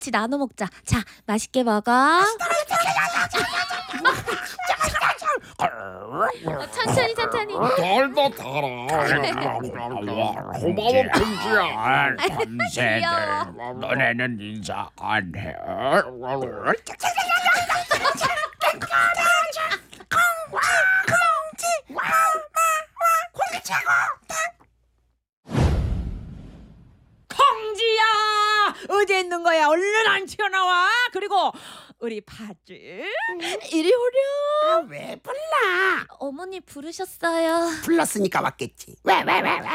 같이 나눠 먹자. 자, 맛있게 먹어. 천천히 천천히. 달다 달아. 고마워 콩지야. 밤새들 너네는 인사 안 해. 콩지야, 어디 있는 거야? 얼른 안 튀어나와. 그리고 우리 파지 이리 오렴. 왜 불러? 어머니 부르셨어요. 불렀으니까 왔겠지. 왜?